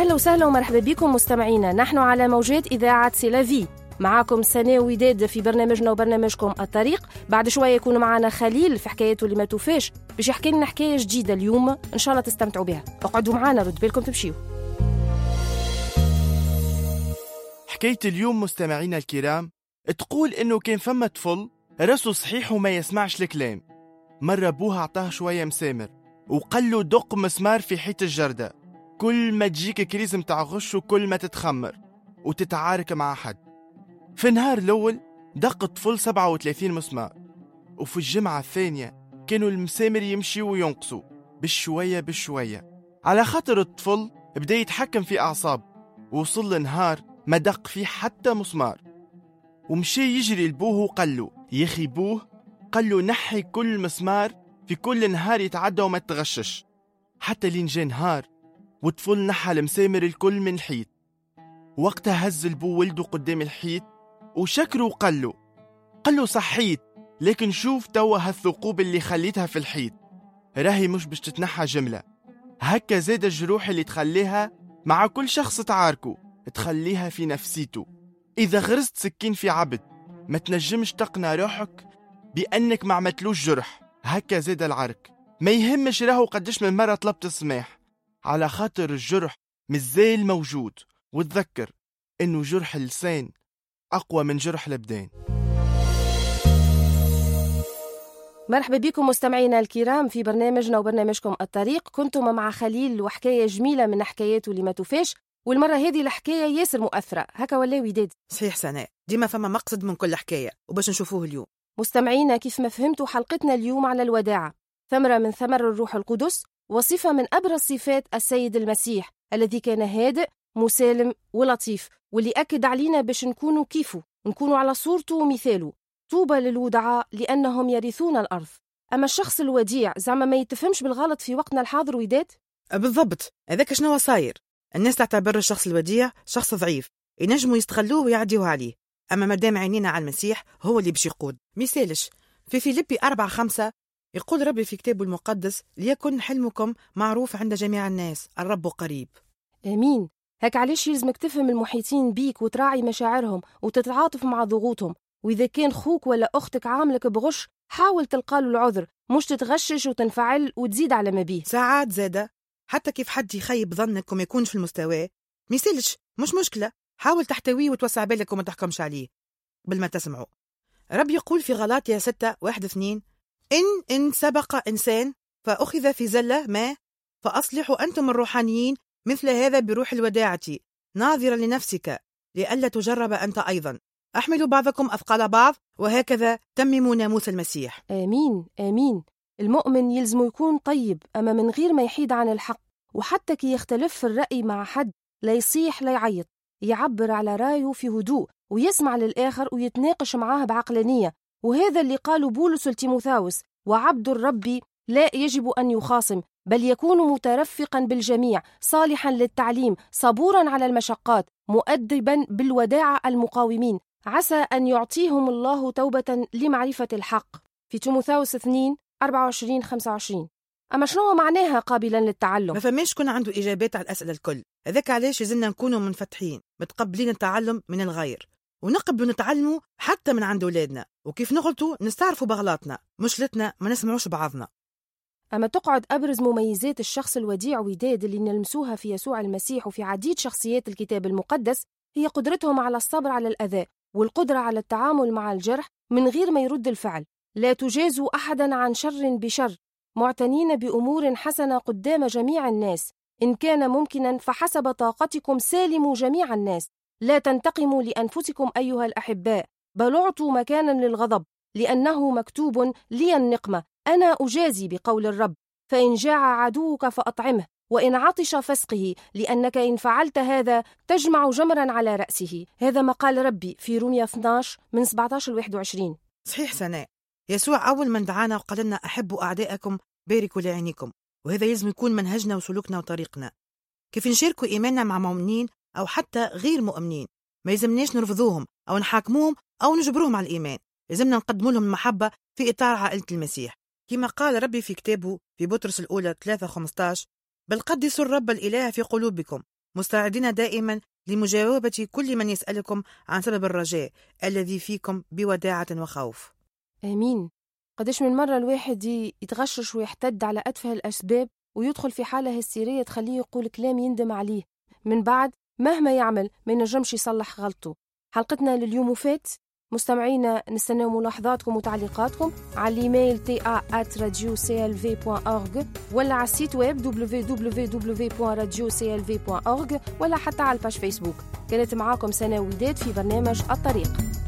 أهلا وسهلا ومرحبا بكم مستمعينا. نحن على موجات إذاعة سيلافي، معاكم سناء وداد في برنامجنا وبرنامجكم الطريق. بعد شوية يكون معنا خليل في حكايته اللي ما توفاش، باش يحكي لنا حكاية جديدة اليوم إن شاء الله تستمتعوا بها. اقعدوا معنا، رد بالكم تمشيوا. حكاية اليوم مستمعينا الكرام تقول إنه كان فما طفل راسه صحيح وما يسمعش الكلام. مرة أبوها أعطاه شوية مسامر وقال له دق مسمار في حيط الجردة، كل ما تجيك كريز متاع غش وكل ما تتخمر وتتعارك مع حد. في النهار الأول دق الطفل 37 مسمار، وفي الجمعة الثانية كانوا المسامر يمشي وينقصوا بشوية بشوية، على خاطر الطفل بدأ يتحكم في أعصاب. وصل النهار ما دق فيه حتى مسمار، ومشي يجري لبوه وقال له يا أخي بوه، قال له نحي كل مسمار في كل نهار يتعدى وما تغشش. حتى لين جا نهار والطفل نحى المسامر الكل من الحيط. وقتها هز البو ولده قدام الحيط وشكره وقال له صحيت، لكن شوف توا هالثقوب اللي خليتها في الحيط راهي مش باش تتنحى جملة. هكا زاد الجروح اللي تخليها مع كل شخص تعاركه تخليها في نفسيته. إذا غرزت سكين في عبد ما تنجمش تقنع روحك بأنك ما عملتلوش جرح. هكا زاد العرك، ما يهمش راهو قدش من مرة طلبت السماح، على خاطر الجرح مازال موجود. وتذكر إنه جرح اللسان أقوى من جرح الأبدان. مرحبا بكم مستمعينا الكرام في برنامجنا وبرنامجكم الطريق. كنتم مع خليل وحكاية جميلة من حكاياته اللي ما توفاش، والمرة هذه الحكاية ياسر مؤثرة. هكا ولا وداد؟ صحيح سناء، ديما فما مقصد من كل حكاية وباش نشوفوه اليوم. مستمعينا، كيف ما فهمتوا حلقتنا اليوم على الوداعة، ثمرة من ثمر الروح القدس، وصفة من أبرز صفات السيد المسيح الذي كان هادئ مسالم ولطيف، واللي أكد علينا باش نكونوا كيفه، نكونوا على صورته ومثاله. طوبى للودعاء لأنهم يرثون الأرض. أما الشخص الوديع زعما ما يتفهمش بالغلط في وقتنا الحاضر وداد؟ بالضبط، هذاك شنو صاير. الناس تعتبر الشخص الوديع شخص ضعيف ينجموا يستغلوه ويعديوا عليه. أما مادام عينينا على المسيح هو اللي باش يقود. مثالش في فيليبي 4:5 يقول ربي في كتابه المقدس ليكن حلمكم معروف عند جميع الناس، الرب قريب. آمين. هك علاش يلزمك تفهم المحيطين بيك وتراعي مشاعرهم وتتعاطف مع ضغوطهم. وإذا كان خوك ولا أختك عاملك بغش، حاول تلقاله العذر، مش تتغشش وتنفعل وتزيد على ما بيه. ساعات زادة حتى كيف حد يخيب ظنك وما يكونش في المستوى ميسالش، مش مشكلة، حاول تحتويه وتوسع بالك وما تحكمش عليه قبل ما تسمعه. رب يقول في غلاطيا 6:1-2 إن سبق إنسان فأخذ في زلة ما فأصلحوا أنتم الروحانيين مثل هذا بروح الوداعة ناظرا لنفسك لئلا تجرب أنت أيضا. أحملوا بعضكم أثقال بعض وهكذا تمموا ناموس المسيح. آمين آمين. المؤمن يلزم يكون طيب، أما من غير ما يحيد عن الحق، وحتى كي يختلف في الرأي مع حد لا يصيح لا يعيط، يعبر على رأيه في هدوء ويسمع للآخر ويتناقش معاه بعقلانية. وهذا اللي قاله بولس لتيموثاوس: وعبد الرب لا يجب أن يخاصم، بل يكون مترفقا بالجميع، صالحا للتعليم، صبورا على المشقات، مؤدبا بالوداعة المقاومين، عسى أن يعطيهم الله توبة لمعرفة الحق. في تيموثاوس 2:24-25. أما شنو معناها قابلا للتعلم؟ ما فماش كنا عنده إجابات على الأسئلة الكل. هذاك علاش يزلنا نكونوا منفتحين متقبلين التعلم من الغير، ونقبلوا نتعلموا حتى من عند أولادنا، وكيف نغلطوا نستعرفوا بغلطنا، مشكلتنا ما نسمعوش بعضنا. أما تقعد أبرز مميزات الشخص الوديع وداد اللي نلمسوها في يسوع المسيح وفي عديد شخصيات الكتاب المقدس هي قدرتهم على الصبر على الأذى والقدرة على التعامل مع الجرح من غير ما يرد الفعل. لا تجازوا أحدا عن شر بشر، معتنين بأمور حسنة قدام جميع الناس، إن كان ممكنا فحسب طاقتكم سالموا جميع الناس. لا تنتقموا لأنفسكم أيها الأحباء، بل اعطوا مكانا للغضب، لأنه مكتوب لي النقمة، أنا أجازي بقول الرب. فإن جاع عدوك فأطعمه، وإن عطش فاسقه، لأنك إن فعلت هذا تجمع جمرا على رأسه. هذا ما قال ربي في رومية 12:17-21. صحيح سناء، يسوع أول من دعانا وقال لنا أحبوا أعدائكم باركوا لعينيكم، وهذا لازم يكون منهجنا وسلوكنا وطريقنا. كيف نشاركوا إيماننا مع مؤمنين أو حتى غير مؤمنين، ما يلزمناش نرفضوهم أو نحاكموهم أو نجبروهم على الإيمان، لازمنا نقدموا لهم المحبة في إطار عائلة المسيح. كما قال ربي في كتابه في بطرس الأولى 3:15: بل قدسوا الرب الإله في قلوبكم مستعدين دائما لمجاوبة كل من يسألكم عن سبب الرجاء الذي فيكم بوداعة وخوف. آمين. قديش من مرة الواحد يتغشش ويحتد على أتفه الأسباب ويدخل في حالة هستيرية تخليه يقول كلام يندم عليه، من بعد مهما يعمل ما ينجمش يصلح غلطه. حلقتنا لليوم وفات. مستمعينا نستنى ملاحظاتكم وتعليقاتكم على الإيميل ta@radioclv.org ولا على السيت ويب www.radioclv.org ولا حتى على الباج فيسبوك. كانت معاكم سنة وداد في برنامج الطريق.